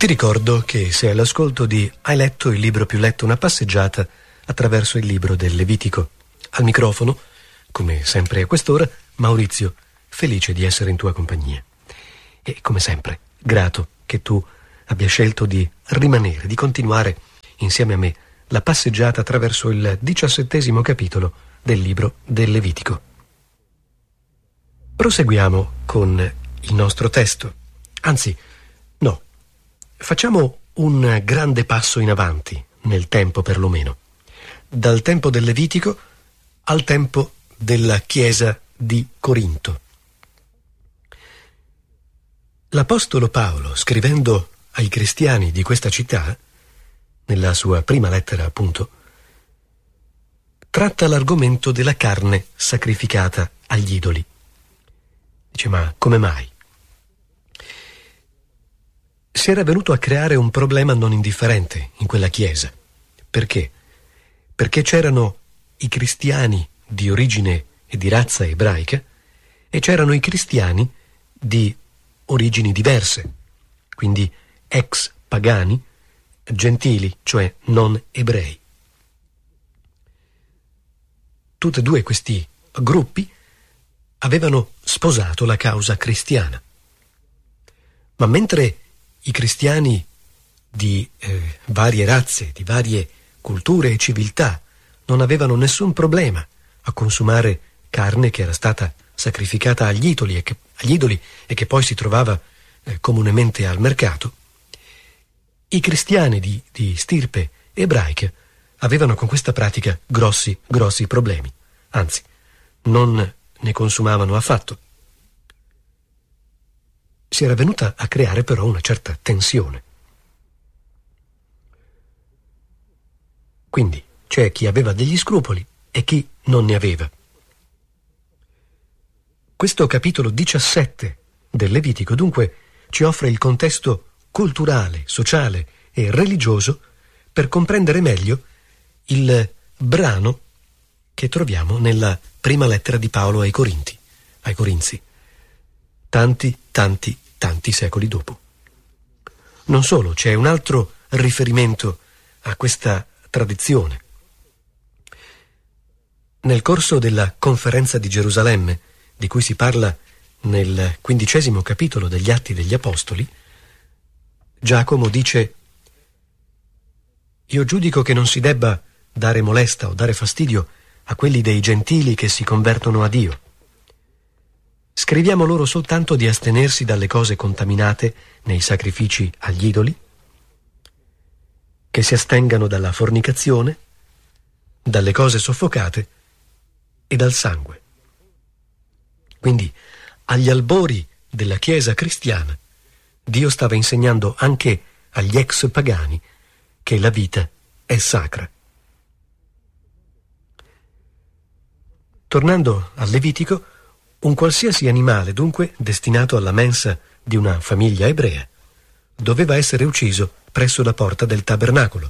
Ti ricordo che sei all'ascolto di Hai letto il libro più letto, una passeggiata attraverso il libro del Levitico. Al microfono, come sempre a quest'ora, Maurizio, felice di essere in tua compagnia. E come sempre, grato che tu abbia scelto di rimanere, di continuare insieme a me la passeggiata attraverso il 17° capitolo del libro del Levitico. Proseguiamo con il nostro testo. Anzi, no, facciamo un grande passo in avanti, nel tempo perlomeno, dal tempo del Levitico al tempo della Chiesa di Corinto. L'Apostolo Paolo, scrivendo ai cristiani di questa città, nella sua prima lettera appunto, tratta l'argomento della carne sacrificata agli idoli. Dice, ma come mai? Si era venuto a creare un problema non indifferente in quella chiesa. Perché? Perché c'erano i cristiani di origine e di razza ebraica e c'erano i cristiani di origini diverse, quindi ex pagani, gentili, cioè non ebrei. Tutti e due questi gruppi avevano sposato la causa cristiana. Ma mentre i cristiani di varie razze, di varie culture e civiltà non avevano nessun problema a consumare carne che era stata sacrificata agli idoli e che poi si trovava comunemente al mercato, i cristiani di stirpe ebraica avevano con questa pratica grossi problemi. Anzi, non ne consumavano affatto. Si era venuta a creare però una certa tensione. Quindi c'è chi aveva degli scrupoli e chi non ne aveva. Questo capitolo 17 del Levitico dunque ci offre il contesto culturale, sociale e religioso per comprendere meglio il brano che troviamo nella prima lettera di Paolo ai Corinzi, tanti secoli dopo. Non solo, c'è un altro riferimento a questa tradizione. Nel corso della conferenza di Gerusalemme, di cui si parla nel 15° capitolo degli Atti degli Apostoli, Giacomo dice: «Io giudico che non si debba dare molesta o dare fastidio a quelli dei gentili che si convertono a Dio. Scriviamo loro soltanto di astenersi dalle cose contaminate nei sacrifici agli idoli, che si astengano dalla fornicazione, dalle cose soffocate e dal sangue». Quindi, agli albori della Chiesa cristiana, Dio stava insegnando anche agli ex pagani che la vita è sacra. Tornando al Levitico, un qualsiasi animale, dunque, destinato alla mensa di una famiglia ebrea, doveva essere ucciso presso la porta del tabernacolo.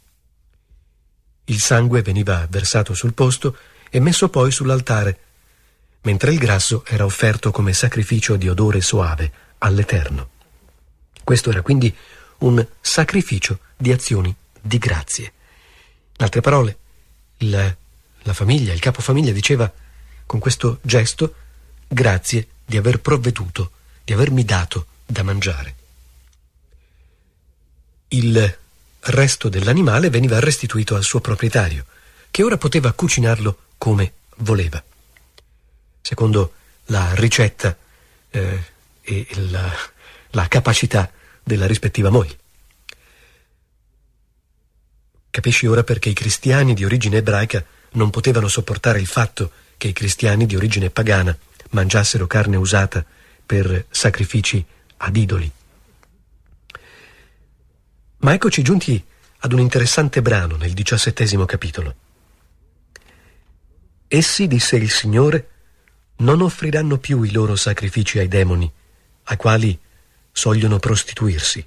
Il sangue veniva versato sul posto e messo poi sull'altare, mentre il grasso era offerto come sacrificio di odore soave all'Eterno. Questo era quindi un sacrificio di azioni di grazie. In altre parole, la famiglia, il capofamiglia diceva con questo gesto: grazie di aver provveduto, di avermi dato da mangiare. Il resto dell'animale veniva restituito al suo proprietario, che ora poteva cucinarlo come voleva, secondo la ricetta e la capacità della rispettiva moglie. Capisci ora perché i cristiani di origine ebraica non potevano sopportare il fatto che i cristiani di origine pagana mangiassero carne usata per sacrifici ad idoli. Ma eccoci giunti ad un interessante brano nel 17° capitolo. Essi, disse il Signore, non offriranno più i loro sacrifici ai demoni, ai quali sogliono prostituirsi.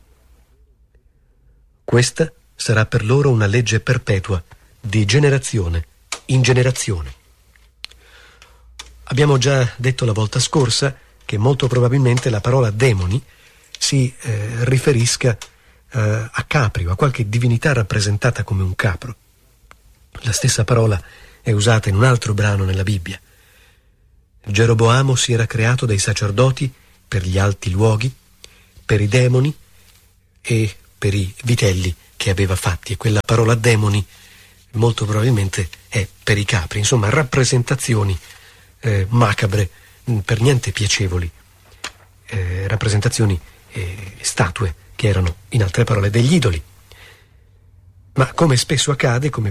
Questa sarà per loro una legge perpetua, di generazione in generazione. Abbiamo già detto la volta scorsa che molto probabilmente la parola demoni si riferisca a capri o a qualche divinità rappresentata come un capro. La stessa parola è usata in un altro brano nella Bibbia. Geroboamo si era creato dei sacerdoti per gli alti luoghi, per i demoni e per i vitelli che aveva fatti, e quella parola demoni molto probabilmente è per i capri. Insomma, rappresentazioni macabre, per niente piacevoli, rappresentazioni, statue che erano, in altre parole, degli idoli. Ma come spesso accade, come